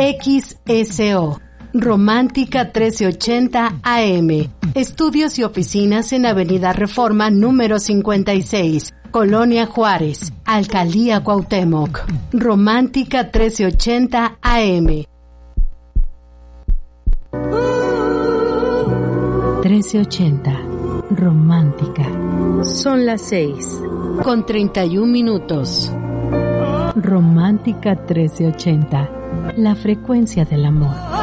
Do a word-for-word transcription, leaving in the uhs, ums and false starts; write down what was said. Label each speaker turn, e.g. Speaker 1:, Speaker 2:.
Speaker 1: X S O. Romántica trece ochenta A M. Estudios y oficinas en Avenida Reforma número cincuenta y seis, Colonia Juárez, Alcaldía Cuauhtémoc. Romántica trece ochenta A M. trece ochenta. Romántica. Son las seis, con treinta y un minutos. Romántica trece ochenta. La frecuencia del amor.